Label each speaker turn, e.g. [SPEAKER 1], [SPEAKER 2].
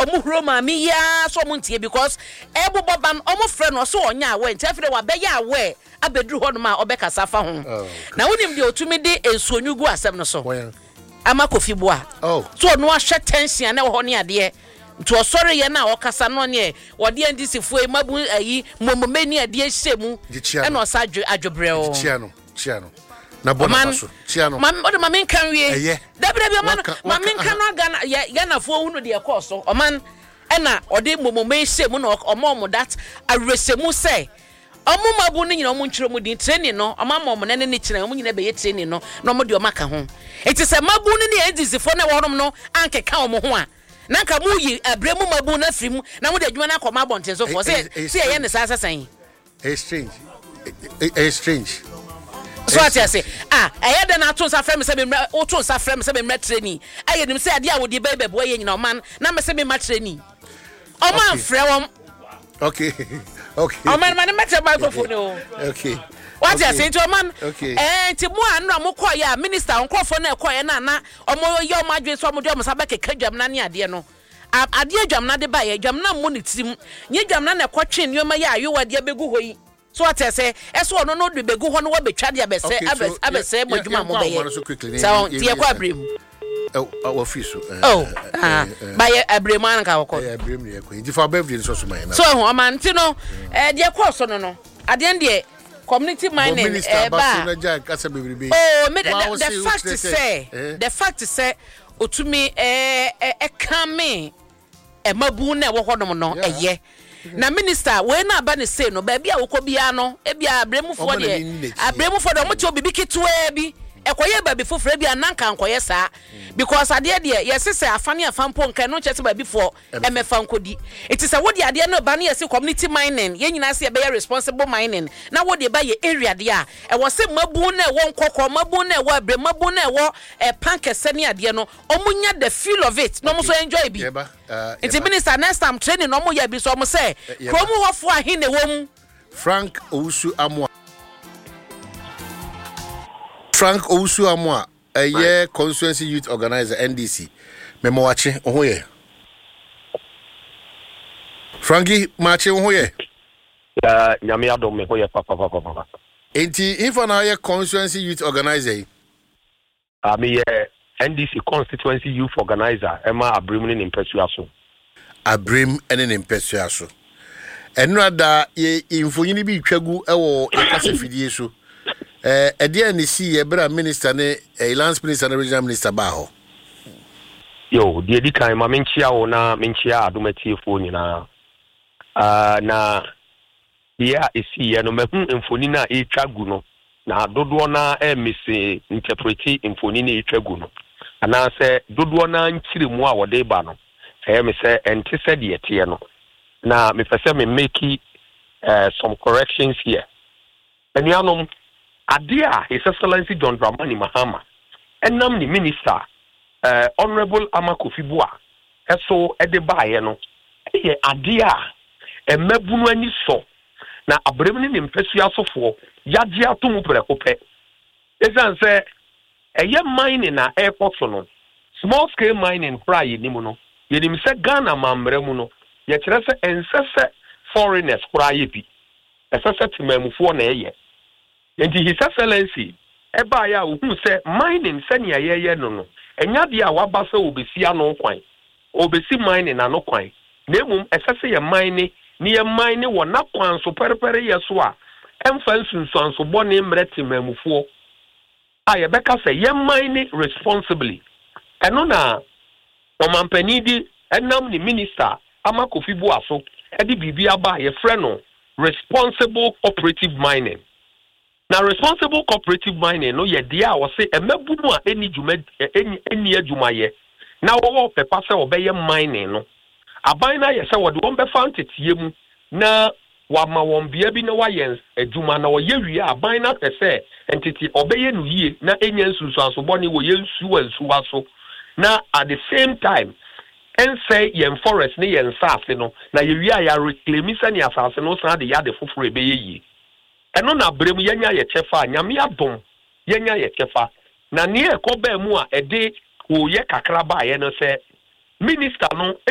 [SPEAKER 1] omu huro maami ya so omu ntie because ebu boba omu frɛ no so onya awe nti afre wa bɛyɛ awe abedru hɔ no ma obɛkasa fa ho na wonim de otumi de ensuonyugu asɛm no so ama Kofi Boa so no ahwɛ tension na wo ne ade to osori ye na okasa no ne wode ndisi fo mabu ayi momomeni ade hyemu e na osa adwobrɛo
[SPEAKER 2] chiano na bona so chiano
[SPEAKER 1] mamen kan wie dabre mamen kan aga ya na fo hunu de ekoso oman e na ode momomeni hyemu na omo that aresemu say omo mabu ni nyina omo ntwero mu din training no omo mo ne ne kyina omo nyina be ye training no na omo de omaka ho enti se mabu ni ndisi fo na wonom no ankeka omo ho a nanka mu yi abremu mabu na frimu na mu de adwuma na akoma bonten so for say ye ne sa sasan
[SPEAKER 2] strange
[SPEAKER 1] so what you say eye de na to sa frem se be o to sa frem se be mra training aye nim say ade a wo de bebe bo ye nyina o man na me se be ma training o man frɛ won
[SPEAKER 2] okay
[SPEAKER 1] o man mate microphone o
[SPEAKER 2] okay
[SPEAKER 1] what you say to man ti mo anu amukọ ya minister onkofo na ekoye na omo ye o madwe so omo de omo sabe keka dwamna ne ade no ade dwamna de ba ye dwamna mo ne tirim nye dwamna na ekotwe nyoma ya ayowa de begu hoyi so what you say eso ono no de begu ho no wa betwa de abese mo dwuma mo be ye so ti ye kwa abrem
[SPEAKER 2] office
[SPEAKER 1] ba ye abrem an ka woko
[SPEAKER 2] abrem ne ekọ ndi fa birthday so so man na
[SPEAKER 1] so ho amanti no de ekọ so no ade en community mining
[SPEAKER 2] the
[SPEAKER 1] fact say otumi kame mabu na wo hodom no eye na minister we na aba ne say no ba bia wo kọ bia no e bia abremufo de mo ti obibi kitwa bi ekoye ba bi foforo bia nanka ankoye saa because ade de yesese afane afampo nka no chese ba bi fo emefa nkodi it is a wodi ade no ba no yesi community mining ye nyina se be responsible mining na wodi ba ye area de a e wo se mabu na e wo nkokọ mabu na e wo abre mabu na e wo pankese ne ade no omunya the feel of it no mo so enjoy bi it minister next time training no mo ya bi so mo say kromu hofo ahe ne wom
[SPEAKER 2] Frank Owusu Amwa a constituency youth organizer NDC memo wache ohoye Frankie mache ohoye
[SPEAKER 3] nyame adom me hoye papa
[SPEAKER 2] enti ifa na ye constituency youth organizer
[SPEAKER 3] me NDC constituency youth organizer ema abrem ne impesuaso enrada ye infonyini bi twagu ewo ekase fidie so ede ni si ye bra minister ne lance minister ne regional minister ba ho yo de di kan ma menchia wo na menchia adomatiefo nyina na ya esi ye no mehu infoni na etwagu no na dodo na emisi interpreti infoni na etwagu no ana se dodo na nchiremu a wode ba no me se ente se de ete no na me pese me make some corrections here enuanom adia His Excellency John Dramani Mahama enam ni minister honorable Kofi Boa eso edebaye no eye adia emabunu ani so na abrem ni mpesua sofo yagye atomu prekope esan se eye mining na airport so no small scale mining fry ni mu no yenim se Ghana mambremu no ye kire se ensese foreigners fry bi esese timamufo na eye enti His Excellency eba ya ohun se mining senia ye no enya dia waba se obesi ano kwan obesi mining na no kwan na emum esese ye mining ni ye mining wo na kwan so perepere ye so a emfa nsunsuan so bone mreti mamufuo a ye beka se ye mining responsibly eno na omampani di enam ni minister Kofi Boa so edi bibi aba ye frɛ no responsible cooperative mining. Now responsible cooperative mining no ye dia wo se emabunu a eni djuma eni adwuma ye na wo pepa se obeye mining no aban na ye se wo de won be fa ntetie mu na wa ma won bia bi na wa ye adwuma na wo ye wi aban na pese entity obeye no yie na enya nsusu aso bone wo ye nsu aso na at the same time and say ye forest ne ye nsase no na ye wi a ya reclaim se ne asase no san de ya de foforo ebeye yi eno na brem yenya ye chefa nyame adom yenya ye chefa na ne ekoba mu a ede wo ye kakra ba ye no se minister no